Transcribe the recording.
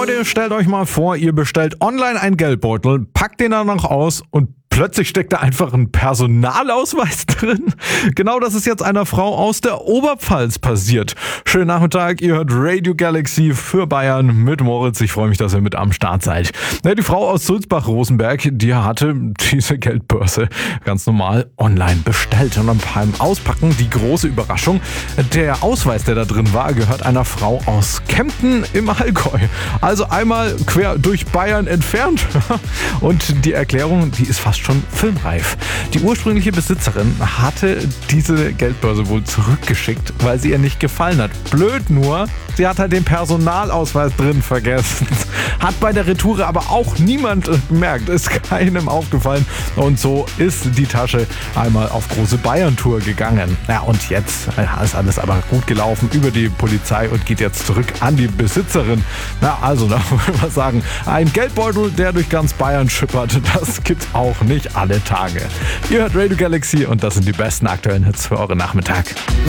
Leute, stellt euch mal vor, ihr bestellt online einen Geldbeutel, packt den dann noch aus und plötzlich steckt da einfach ein Personalausweis drin. Genau das ist jetzt einer Frau aus der Oberpfalz passiert. Schönen Nachmittag, ihr hört Radio Galaxy für Bayern mit Moritz. Ich freue mich, dass ihr mit am Start seid. Die Frau aus Sulzbach-Rosenberg, die hatte diese Geldbörse ganz normal online bestellt. Und beim Auspacken die große Überraschung, der Ausweis, der da drin war, gehört einer Frau aus Kempten im Allgäu. Also einmal quer durch Bayern entfernt. Und die Erklärung, die ist fast schon filmreif. Die ursprüngliche Besitzerin hatte diese Geldbörse wohl zurückgeschickt, weil sie ihr nicht gefallen hat. Blöd nur, sie hat halt den Personalausweis drin vergessen. Hat bei der Retoure aber auch niemand gemerkt, ist keinem aufgefallen. Und so ist die Tasche einmal auf große Bayern-Tour gegangen. Ja, und jetzt ist alles aber gut gelaufen über die Polizei und geht jetzt zurück an die Besitzerin. Na, also, da würde man sagen, ein Geldbeutel, der durch ganz Bayern schippert, das gibt's auch nicht alle Tage. Ihr hört Radio Galaxy und das sind die besten aktuellen Hits für euren Nachmittag.